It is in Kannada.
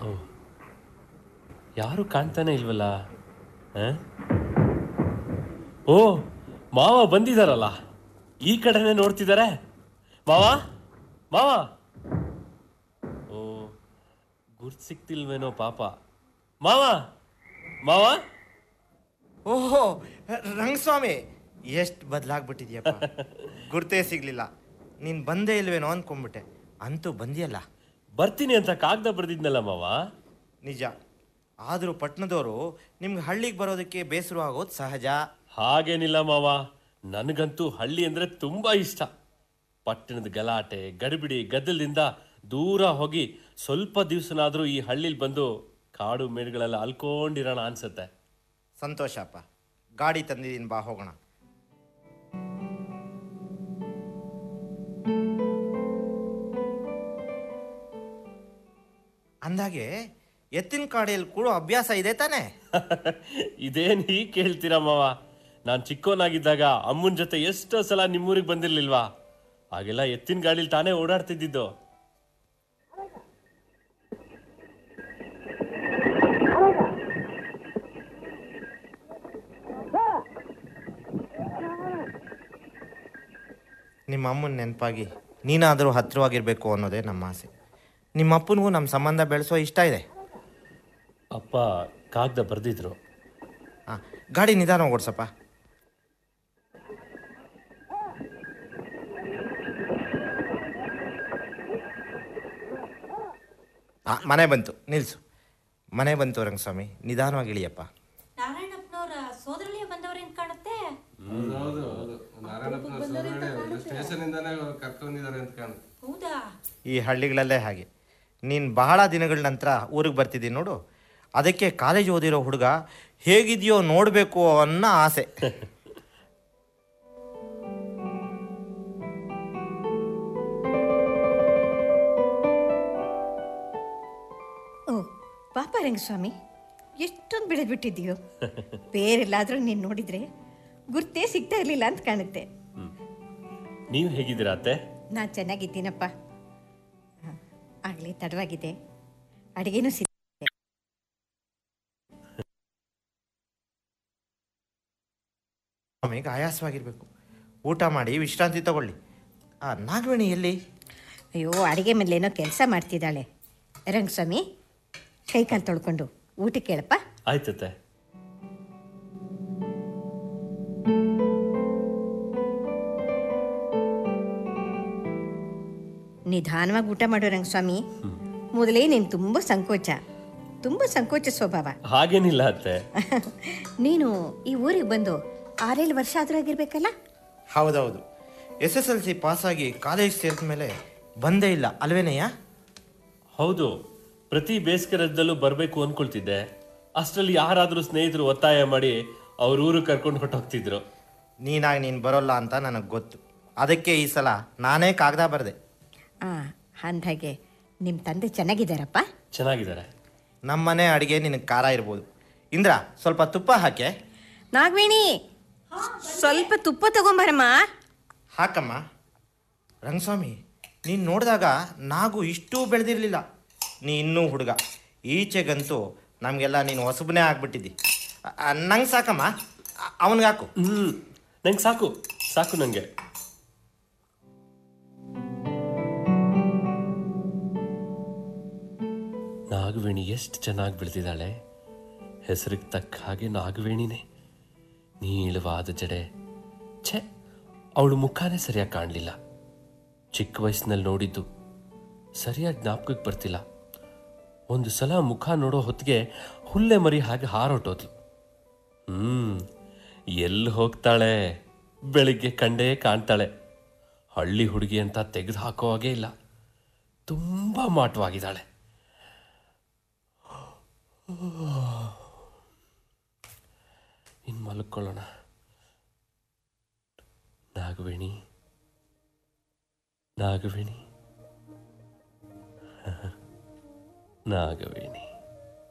ಓ, ಯಾರು ಕಾಣ್ತಾನೆ ಇಲ್ವಲ್ಲ. ಆ? ಓ, ಮಾವ ಬಂದಿದಾರಲ್ಲ, ಈ ಕಡೆನೆ ನೋಡ್ತಿದ್ದಾರೆ. ಮಾವ, ಮಾವ. ಓ, ಗುರ್ತು ಸಿಕ್ತಿಲ್ವೇನೋ ಪಾಪ. ಮಾವ, ಮಾವ. ಓಹೋ, ರಂಗಸ್ವಾಮಿ, ಎಷ್ಟು ಬದಲಾಗ್ಬಿಟ್ಟಿದ್ಯಪ್ಪ. ಗುರ್ತೇ ಸಿಗ್ಲಿಲ್ಲ. ನೀನು ಬಂದೇ ಇಲ್ವೇನೋ ಅಂದ್ಕೊಂಡ್ಬಿಟ್ಟೆ. ಅಂತೂ ಬಂದಿಯಲ್ಲ. ಬರ್ತೀನಿ ಅಂತ ಕಾಗ್ದ ಬರ್ದಿದ್ನಲ್ಲ ಮಾವ. ನಿಜ. ಆದರೂ ಪಟ್ಟಣದವರು ನಿಮ್ಗೆ ಹಳ್ಳಿಗೆ ಬರೋದಕ್ಕೆ ಬೇಸರ ಆಗೋದು ಸಹಜ. ಹಾಗೇನಿಲ್ಲ ಮಾವ, ನನಗಂತೂ ಹಳ್ಳಿ ಅಂದರೆ ತುಂಬ ಇಷ್ಟ. ಪಟ್ಟಣದ ಗಲಾಟೆ, ಗಡಿಬಿಡಿ, ಗದ್ದಲದಿಂದ ದೂರ ಹೋಗಿ ಸ್ವಲ್ಪ ದಿವಸನಾದರೂ ಈ ಹಳ್ಳಿಲಿ ಬಂದು ಕಾಡು ಮೇಡುಗಳೆಲ್ಲ ಅಲ್ಕೊಂಡಿರೋಣ ಅನ್ಸುತ್ತೆ. ಸಂತೋಷಪ್ಪ. ಗಾಡಿ ತಂದಿದ್ದೀನಿ, ಬಾ ಹೋಗೋಣ. ಅಂದಾಗೆ ಎತ್ತಿನ ಕಾಡಿಯಲ್ಲಿ ಕೂಡ ಅಭ್ಯಾಸ ಇದೆ ತಾನೆ? ಇದೇನು ಹೀಗೆ ಕೇಳ್ತೀರಾ ಮಾವ? ನಾನು ಚಿಕ್ಕವನಾಗಿದ್ದಾಗ ಅಮ್ಮನ ಜೊತೆ ಎಷ್ಟೋ ಸಲ ನಿಮ್ಮೂರಿಗೆ ಬಂದಿರ್ಲಿಲ್ವಾ? ಹಾಗೆಲ್ಲ ಎತ್ತಿನ ಗಾಡಿಲಿ ತಾನೇ ಓಡಾಡ್ತಿದ್ದಿದ್ದು. ನಿಮ್ಮ ಅಮ್ಮನ ನೆನಪಾಗಿ ನೀನಾದರೂ ಹತ್ತಿರವಾಗಿರಬೇಕು ಅನ್ನೋದೇ ನಮ್ಮ ಆಸೆ. ನಿಮ್ಮ ಅಪ್ಪನಿಗೂ ನಮ್ಮ ಸಂಬಂಧ ಬೆಳೆಸೋ ಇಷ್ಟ ಇದೆ. ಅಪ್ಪ ಕಾಗ್ದ ಬರೆದಿದ್ರು. ಹಾಂ, ಗಾಡಿ ನಿಧಾನ ಓಡಿಸಪ್ಪ. ಮನೆ ಬಂತು, ನಿಲ್ಸು. ಮನೆ ಬಂತು ರಂಗಸ್ವಾಮಿ, ನಿಧಾನವಾಗಿ ಇಳಿಯಪ್ಪ. ನಾರಾಯಣಪ್ಪನವರ ಸೋದರಳಿಯ ಬಂದವರೇನು ಕಾಣುತ್ತೆ. ಹೌದಾ? ಈ ಹಳ್ಳಿಗಳಲ್ಲೇ ಹಾಗೆ. ನೀನು ಬಹಳ ದಿನಗಳ ನಂತರ ಊರಿಗೆ ಬರ್ತಿದ್ದೀನಿ ನೋಡು. ಅದಕ್ಕೆ ಕಾಲೇಜ್ ಓದಿರೋ ಹುಡುಗ ಹೇಗಿದೆಯೋ ನೋಡಬೇಕು ಅನ್ನೋ ಆಸೆ. ಓ ಪಾಪ ರಂಗಸ್ವಾಮಿ, ಎಷ್ಟೊಂದು ಬೆಳೆದ್ಬಿಟ್ಟಿದ್ದೀಯೋ. ಬೇರೆಲ್ಲಾದರೂ ನೀನು ನೋಡಿದರೆ ಗುರ್ತೇ ಸಿಗ್ತಾ ಇರಲಿಲ್ಲ ಅಂತ ಕಾಣುತ್ತೆ. ನೀವು ಹೇಗಿದ್ದೀರಾ ಅತ್ತೆ? ನಾನು ಚೆನ್ನಾಗಿದ್ದೀನಪ್ಪ. ಆಗಲೇ ತಡವಾಗಿದೆ, ಅಡುಗೆನೂ ಸಿದ್ಧ. ಆಮೇಲೆ ಆಯಾಸವಾಗಿರಬೇಕು. ಊಟ ಮಾಡಿ ವಿಶ್ರಾಂತಿ ತಗೊಳ್ಳಿ. ನಾಗವೇಣಿ ಎಲ್ಲಿ? ಅಯ್ಯೋ, ಅಡುಗೆ ಮೇಲೇನೋ ಕೆಲಸ ಮಾಡ್ತಿದ್ದಾಳೆ. ರಂಗಸ್ವಾಮಿ, ಕೈಕಾಲು ತೊಳ್ಕೊಂಡು ಊಟಕ್ಕೆ ಹೇಳಪ್ಪ. ಆಯ್ತತ್ತೆ. ನಿಧಾನವಾಗಿ ಊಟ ಮಾಡೋ ರಂಗಸ್ವಾಮಿ. ಮೊದಲೇ ನೀನು ತುಂಬ ಸಂಕೋಚ ಸ್ವಭಾವ. ಹಾಗೇನಿಲ್ಲ ಅತ್ತೆ. ನೀನು ಈ ಊರಿಗೆ ಬಂದು 6-7 ವರ್ಷ ಆದರೂ ಆಗಿರ್ಬೇಕಲ್ಲ? ಹೌದೌದು. SSLC ಪಾಸಾಗಿ ಕಾಲೇಜ್ ಸೇರಿದ ಮೇಲೆ ಬಂದೇ ಇಲ್ಲ ಅಲ್ವೇನಯ್ಯ? ಹೌದು, ಪ್ರತಿ ಬೇಸಿಗೆ ರಜದಲ್ಲೂ ಬರಬೇಕು ಅಂದ್ಕೊಳ್ತಿದ್ದೆ. ಅಷ್ಟರಲ್ಲಿ ಯಾರಾದರೂ ಸ್ನೇಹಿತರು ಒತ್ತಾಯ ಮಾಡಿ ಅವ್ರ ಊರು ಕರ್ಕೊಂಡು ಹೊಟ್ಟೋಗ್ತಿದ್ರು. ನೀನು ಬರೋಲ್ಲ ಅಂತ ನನಗೆ ಗೊತ್ತು. ಅದಕ್ಕೆ ಈ ಸಲ ನಾನೇ ಕಾಗದ ಬರೆದೆ. ಅಂದಾಗೆ ನಿಮ್ಮ ತಂದೆ ಚೆನ್ನಾಗಿದ್ದಾರಪ್ಪ? ಚೆನ್ನಾಗಿದ್ದಾರೆ. ನಮ್ಮನೆ ಅಡುಗೆ ನಿನಗೆ ಖಾರ ಇರ್ಬೋದು. ಇಂದ್ರ, ಸ್ವಲ್ಪ ತುಪ್ಪ ಹಾಕೆ. ನಾಗವೇಣಿ, ಸ್ವಲ್ಪ ತುಪ್ಪ ತಗೊಂಬರಮ್ಮ. ಹಾಕಮ್ಮ. ರಂಗಸ್ವಾಮಿ, ನೀನು ನೋಡಿದಾಗ ನಾಗು ಇಷ್ಟೂ ಬೆಳೆದಿರಲಿಲ್ಲ. ನೀ ಇನ್ನೂ ಹುಡುಗ. ಈಚೆಗಂತೂ ನಮಗೆಲ್ಲ ನೀನು ಹೊಸಬನೇ ಆಗ್ಬಿಟ್ಟಿದ್ದಿ. ನಂಗೆ ಸಾಕಮ್ಮ, ಅವನಿಗೆ ಹಾಕು. ನಂಗೆ ಸಾಕು ಸಾಕು ನನಗೆ. ನಾಗವೇಣಿ ಎಷ್ಟು ಚೆನ್ನಾಗಿ ಬೆಳೆದಿದ್ದಾಳೆ. ಹೆಸರಿಗೆ ತಕ್ಕ ಹಾಗೆ ನಾಗವೇಣಿನೇ. ನೀಳವಾದ ಜಡೆ. ಛೆ, ಅವಳು ಮುಖಾನೇ ಸರಿಯಾಗಿ ಕಾಣಲಿಲ್ಲ. ಚಿಕ್ಕ ವಯಸ್ಸಿನಲ್ಲಿ ನೋಡಿದ್ದು ಸರಿಯಾಗಿ ಜ್ಞಾಪಕಕ್ಕೆ ಬರ್ತಿಲ್ಲ. ಒಂದು ಸಲ ಮುಖ ನೋಡೋ ಹೊತ್ತಿಗೆ ಹುಲ್ಲೆ ಮರಿ ಹಾಗೆ ಹಾರೋಟೋದ್ಲು. ಎಲ್ಲಿ ಹೋಗ್ತಾಳೆ? ಬೆಳಿಗ್ಗೆ ಕಂಡೇ ಕಾಣ್ತಾಳೆ. ಹಳ್ಳಿ ಹುಡುಗಿ ಅಂತ ತೆಗೆದು ಹಾಕೋ ಹಾಗೆ ಇಲ್ಲ. ತುಂಬ ಮಾಟವಾಗಿದ್ದಾಳೆ. ಇನ್ನು ಮಲ್ಕೊಳ್ಳೋಣ. ನಾಗವೇಣಿ, ನಾಗವೇಣಿ, ನಾಗವೇಣಿ.